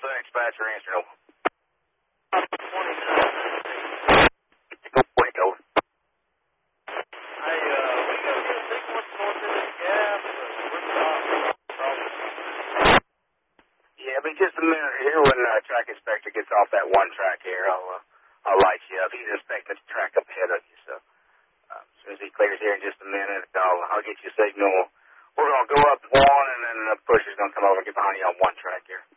Dispatcher answering. 29. Wait, over. Hey, we got to get a sequence going through this gas. We're stopped. Yeah, but just a minute here when track inspector gets off that one track here, I'll light you up. He's inspecting the track up ahead of you, so as soon as he clears here in just a minute, I'll get you a signal. We're going to go up one, and then the pusher's going to come over and get behind you on one track here.